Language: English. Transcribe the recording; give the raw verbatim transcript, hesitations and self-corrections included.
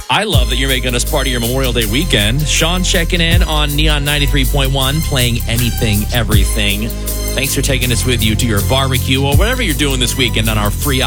I love that you're making us part of your Memorial Day weekend. Sean checking in on Neon ninety-three point one, playing anything, everything. Thanks for taking us with you to your barbecue or whatever you're doing this weekend on our free